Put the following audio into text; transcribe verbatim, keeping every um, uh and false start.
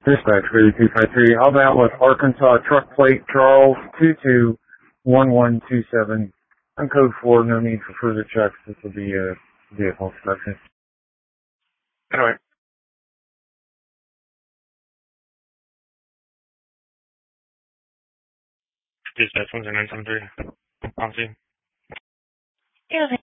Dispatch three two five three. I'll be out with Arkansas truck plate Charles two two one one two seven. On code four, no need for further checks. This will be a vehicle inspection. Anyway. Dispatch one zero nine seven three. I'll see you.